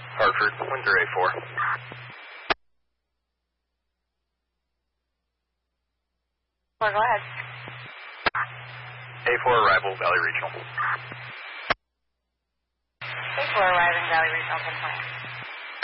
Hartford, Windsor A4. Well, go ahead. A4 arrival, Valley Regional. A4 arriving, Valley Regional 1020.